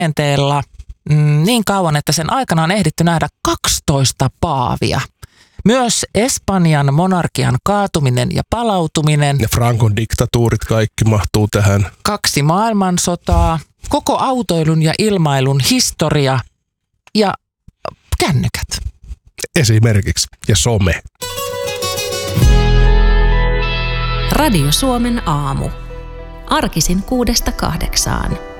rakenteella niin kauan, että sen aikana on ehditty nähdä 12 paavia. Myös Espanjan monarkian kaatuminen ja palautuminen. Ja Francon diktatuurit kaikki mahtuu tähän. 2 maailmansotaa, koko autoilun ja ilmailun historia ja kännykät. Esimerkiksi. Ja some. Radio Suomen aamu. Arkisin 6–8.